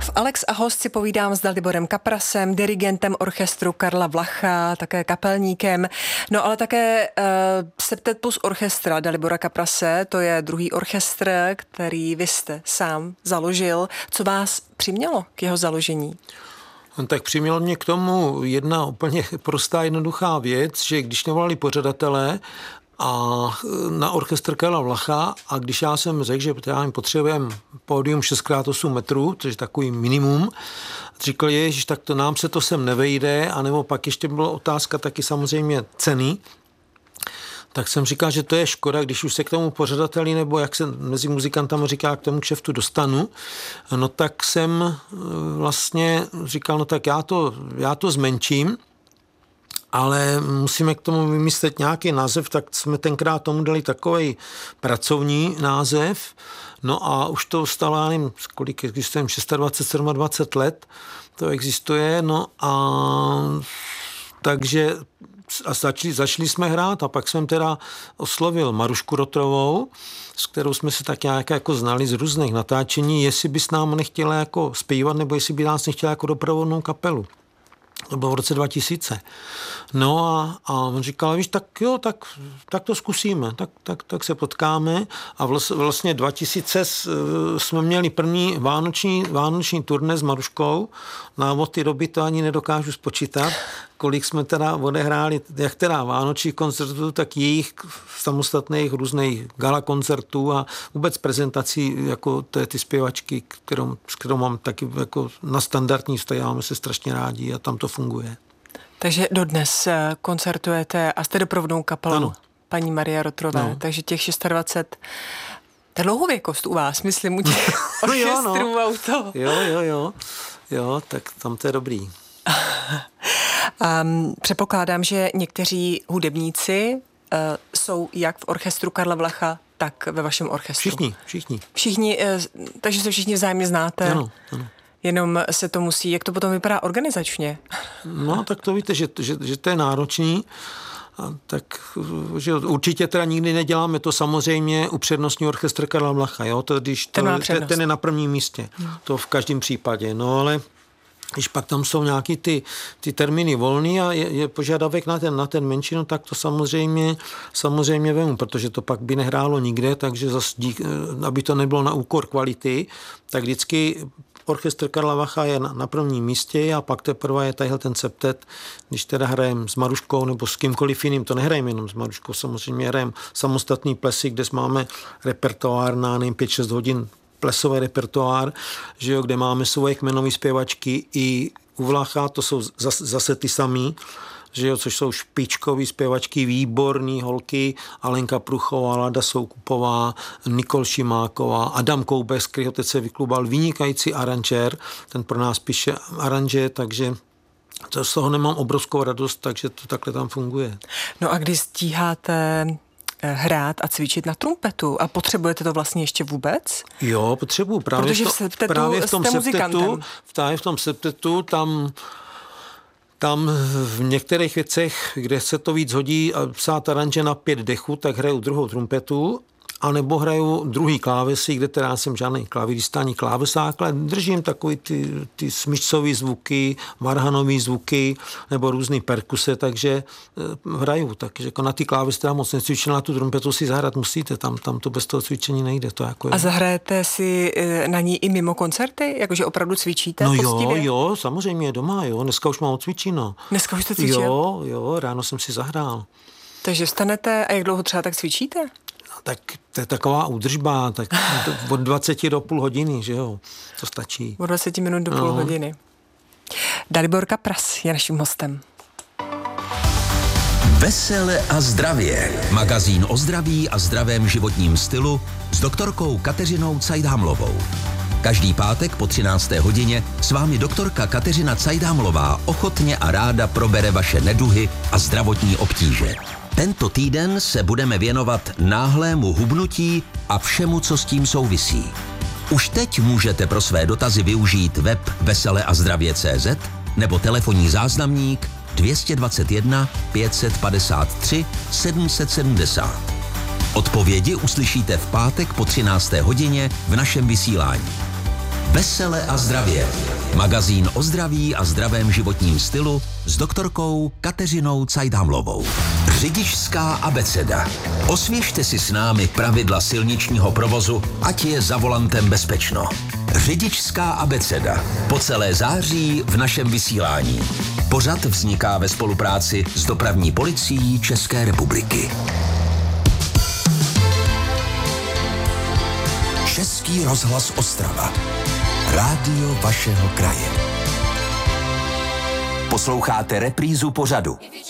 V Alex a host si povídám s Daliborem Kaprasem, dirigentem orchestru Karla Vlacha, také kapelníkem, no ale také Septet plus orchestra Dalibora Kaprase, to je druhý orchestr, který vy jste sám založil. Co vás přimělo k jeho založení? Tak přimělo mě k tomu jedna úplně prostá, jednoduchá věc, že když nevolali pořadatelé a na orchestr Karla Vlacha a když já jsem řekl, že potřebujeme pódium 6x8 metrů, což je takový minimum, říkal, ježiš, tak to nám se to sem nevejde, anebo pak ještě byla otázka taky samozřejmě ceny, tak jsem říkal, že to je škoda, když už se k tomu pořadateli, nebo jak se mezi muzikantama říká, k tomu kšeftu dostanu, no tak jsem vlastně říkal, no tak já to zmenším, ale musíme k tomu vymyslet nějaký název, tak jsme tenkrát tomu dali takovej pracovní název, no a už to stalo, já nevím, kolik existujeme, 26, 27 let to existuje, no a takže a začali jsme hrát a pak jsem teda oslovil Marušku Rotrovou, s kterou jsme se tak nějak jako znali z různých natáčení, jestli by s námi nechtěla jako zpívat, nebo jestli by nás nechtěla jako doprovodnou kapelu. To bylo v roce 2000. No a on říkal, víš, tak jo, tak to zkusíme, tak se potkáme a vlastně 2000 jsme měli první vánoční turné s Maruškou, no a od té doby to ani nedokážu spočítat, kolik jsme teda odehráli, jak teda vánočních koncertů, tak jejich samostatných různých gala koncertů a vůbec prezentací jako ty zpěvačky, s kterou mám taky jako na standardní vztahy, máme se strašně rádi a tam to funguje. Takže dodnes koncertujete a jste doprovodnou kapelou ano. Paní Marie Rotrové, no. Takže těch 26, ta dlouhověkost u vás, myslím, u těch orchestrů no. auto. Jo, tak tam to je dobrý. Předpokládám, že někteří hudebníci jsou jak v orchestru Karla Vlacha, tak ve vašem orchestru. Všichni, takže se všichni vzájemně znáte. Ano. Jenom se to musí, jak to potom vypadá organizačně? No, tak to víte, že to je náročný. Tak že určitě teda nikdy neděláme to samozřejmě upřednostní orchestr Karla Vlacha, jo? Ten je na prvním místě. To v každém případě. No, ale když pak tam jsou nějaký ty termíny volný a je požadavek na ten menšinu, tak to samozřejmě vemu, protože to pak by nehrálo nikde, takže aby to nebylo na úkor kvality, tak vždycky orchestr Karla Vlacha je na prvním místě a pak teprve je tadyhle ten septet, když teda hrajeme s Maruškou nebo s kýmkoliv jiným, to nehrajeme jenom s Maruškou, samozřejmě hrajeme samostatný plesy, kde máme repertoár na 5-6 hodin plesový repertoár, že jo, kde máme svoje kmenové zpěvačky i u Vlacha, to jsou zase ty samý, že jo, což jsou špičkový zpěvačky, výborný holky, Alenka Pruchová, Lada Soukupová, Nikol Šimáková, Adam Koubek, z kterého teď se vyklubal, vynikající aranžér, ten pro nás píše aranže, takže z toho nemám obrovskou radost, takže to takhle tam funguje. No a když stíháte hrát a cvičit na trumpetu a potřebujete to vlastně ještě vůbec? Jo, potřebuju. Právě v tom septetu tam v některých věcech, kde se to víc hodí a psát aranže na 5 dechů, tak hraju druhou trumpetu, anebo hraju druhý klávesy, kde teda jsem žádný klavirista ani klávesák, ale držím takový ty smyčcový zvuky, varhanový zvuky nebo různý perkuse, takže hraju. Takže jako na ty klávesy teda moc necvičím, na tu trumpetu si zahrát musíte, tam to bez toho cvičení nejde. To jako je. A zahrajete si na ní i mimo koncerty? Jakože opravdu cvičíte? No jo, samozřejmě doma, jo. Dneska už mám odcvičeno. Dneska už jste cvičil? Jo, ráno jsem si zahrál. Takže vstanete a jak dlouho třeba tak cvičíte? Tak to je taková údržba, tak od 20 do půl hodiny, že jo, to stačí. Od 20 minut do půl hodiny. Dalibor Kapras je naším hostem. Vesele a zdravě. Magazín o zdraví a zdravém životním stylu s doktorkou Kateřinou Cajdhamlovou. Každý pátek po 13. hodině s vámi doktorka Kateřina Cajdhamlová ochotně a ráda probere vaše neduhy a zdravotní obtíže. Tento týden se budeme věnovat náhlému hubnutí a všemu, co s tím souvisí. Už teď můžete pro své dotazy využít web veseleazdravě.cz nebo telefonní záznamník 221 553 770. Odpovědi uslyšíte v pátek po 13. hodině v našem vysílání. Vesele a zdravě. Magazín o zdraví a zdravém životním stylu s doktorkou Kateřinou Cajdhamlovou. Řidičská abeceda. Osvěžte si s námi pravidla silničního provozu, ať je za volantem bezpečno. Řidičská abeceda. Po celé září v našem vysílání. Pořad vzniká ve spolupráci s Dopravní policií České republiky. Český rozhlas Ostrava. Rádio vašeho kraje. Posloucháte reprízu pořadu.